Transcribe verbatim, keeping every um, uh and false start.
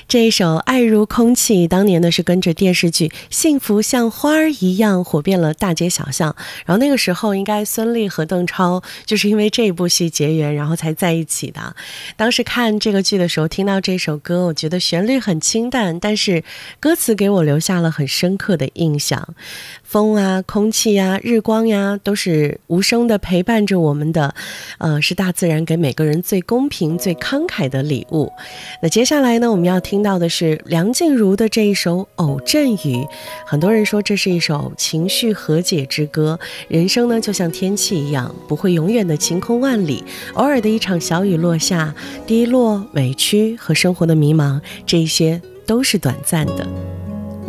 这一首《爱如空气》当年呢是跟着电视剧《幸福像花儿一样》火遍了大街小巷，然后那个时候应该孙俪和邓超就是因为这一部戏结缘，然后才在一起的。当时看这个剧的时候听到这首歌，我觉得旋律很清淡，但是歌词给我留下了很深刻的印象。风啊，空气啊，日光呀，都是无声的陪伴着我们的，呃，是大自然给每个人最公平最慷慨的礼物。那接下来呢，我们要听到的是梁静茹的这一首《偶阵雨》。很多人说这是一首情绪和解之歌，人生呢就像天气一样，不会永远的晴空万里，偶尔的一场小雨落下，低落、委屈和生活的迷茫，这一些都是短暂的。